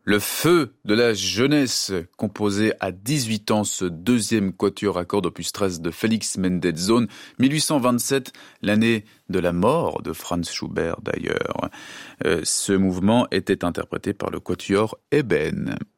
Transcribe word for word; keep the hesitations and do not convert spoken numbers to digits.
Le feu de la jeunesse, composé à dix-huit ans ce deuxième quatuor à cordes opus treize de Félix Mendelssohn, mille huit cent vingt-sept, l'année de la mort de Franz Schubert d'ailleurs. Euh, ce mouvement était interprété par le quatuor Eben.